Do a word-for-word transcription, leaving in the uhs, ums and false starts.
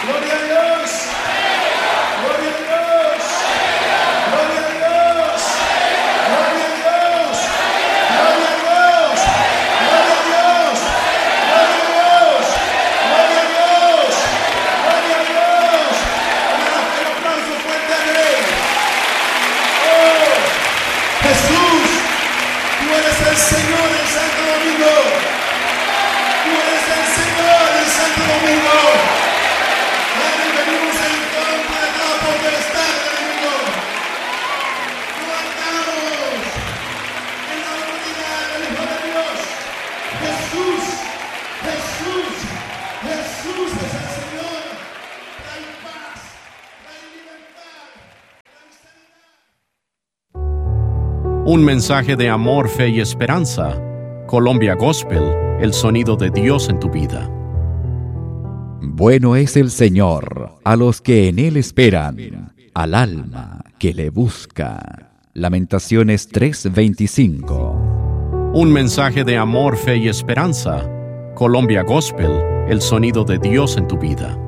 Gloria a Dios. Gloria a Dios. Gloria a Dios. Gloria a Dios. Gloria a Dios. Gloria a Dios. Gloria a Dios. Gloria a Dios. Gloria a Dios. Un aplauso fuerte a Él. Oh, Jesús, tú eres el Señor en Santo Domingo. Tú eres el Señor en Santo Domingo. Padre, venimos en contra de toda potestad del mundo. Tú andamos en la autoridad del Hijo de Dios. Jesús, Jesús, Jesús es el Señor. Trae paz, trae libertad, trae sanidad. Un mensaje de amor, fe y esperanza. Colombia Gospel, el sonido de Dios en tu vida. Bueno es el Señor a los que en Él esperan, al alma que le busca. Lamentaciones tres veinticinco. Un mensaje de amor, fe y esperanza. Colombia Gospel, el sonido de Dios en tu vida.